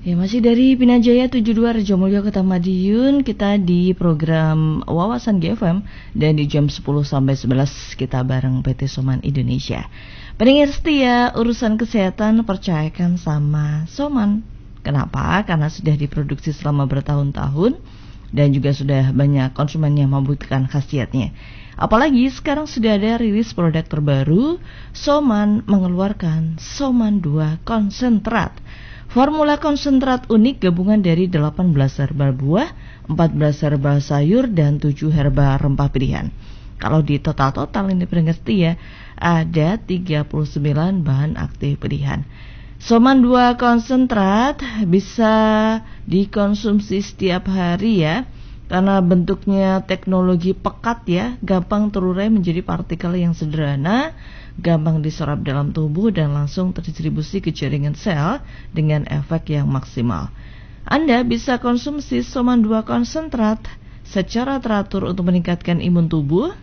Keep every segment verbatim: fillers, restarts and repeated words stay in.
Ya, masih dari Pinajaya tujuh puluh dua Rejomulyo Kota Madiun. Kita di program Wawasan G F M dan di jam sepuluh sampai sebelas kita bareng P T Soman Indonesia. Pendengar setia, urusan kesehatan percayakan sama Soman. Kenapa? Karena sudah diproduksi selama bertahun-tahun dan juga sudah banyak konsumen yang membuktikan khasiatnya. Apalagi sekarang sudah ada rilis produk terbaru, Soman mengeluarkan Soman dua konsentrat. Formula konsentrat unik gabungan dari delapan belas herba buah, empat belas herba sayur, dan tujuh herba rempah pilihan. Kalau di total-total ini pendengar setia, ada tiga puluh sembilan bahan aktif pilihan. Soman dua konsentrat bisa dikonsumsi setiap hari ya, karena bentuknya teknologi pekat ya, gampang terurai menjadi partikel yang sederhana, gampang diserap dalam tubuh dan langsung terdistribusi ke jaringan sel dengan efek yang maksimal. Anda bisa konsumsi Soman dua konsentrat secara teratur untuk meningkatkan imun tubuh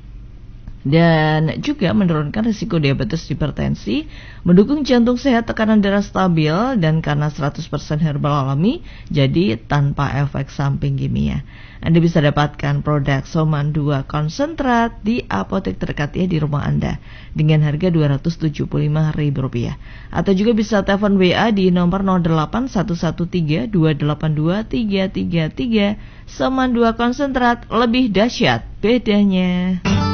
dan juga menurunkan risiko diabetes, hipertensi, mendukung jantung sehat, tekanan darah stabil, dan karena seratus persen herbal alami, jadi tanpa efek samping kimia. Anda bisa dapatkan produk Soman dua konsentrat di apotek terdekatnya di rumah Anda dengan harga dua ratus tujuh puluh lima ribu rupiah. Atau juga bisa telepon W A di nomor nol delapan satu satu tiga dua delapan dua tiga tiga tiga. Soman dua konsentrat, lebih dahsyat bedanya.